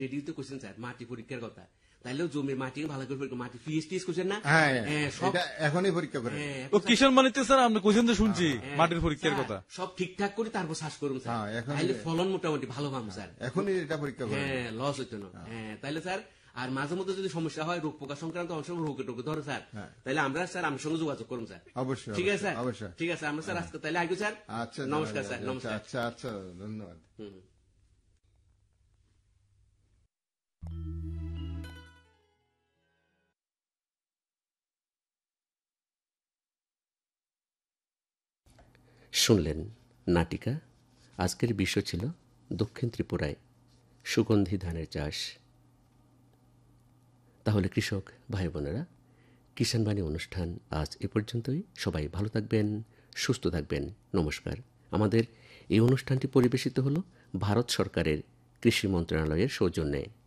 রেডিওতে question sir মাটি পরীক্ষার কথা, তাইলেও জমির মাটি ভালো করে পরীক্ষা, মাটি পিএইচটিএস কোশ্চেন না, সব এখনই পরীক্ষা করে। ও কিষাণ মানিতে স্যার আমরা কোশ্চেন তো শুনছি মাটির পরীক্ষার কথা, সব ঠিকঠাক করে তারপর শ্বাস করুন স্যার, তাইলে ফলন মোটামুটি ভালো পাবো স্যার। এখনই এটা পরীক্ষা করে, লস হইতো না। তাইলে স্যার আর মাঝে মধ্যে যদি সমস্যা হয় রোগ পোকা সংক্রান্ত অংশ রোগে টোকে ধরে স্যার, তাহলে আমরা স্যার আমার সঙ্গে যোগাযোগ করুন স্যার। অবশ্যই, ঠিক আছে স্যার, অবশ্যই, ঠিক আছে আমরা স্যার আজকে তাইলে আগে স্যার। আচ্ছা, নমস্কার স্যার, নমস্কার। আচ্ছা আচ্ছা, ধন্যবাদ। শুনলেন নাটিকা। আজকের বিষয় ছিল দক্ষিণ ত্রিপুরায় সুগন্ধি ধানের চাষ। তাহলে কৃষক ভাই বোনেরা, কিষাণ বাণী অনুষ্ঠান আজ এ পর্যন্তই। সবাই ভালো থাকবেন, সুস্থ থাকবেন, নমস্কার। আমাদের এই অনুষ্ঠানটি পরিবেশিত হলো ভারত সরকারের কৃষি মন্ত্রণালয়ের সৌজন্যে।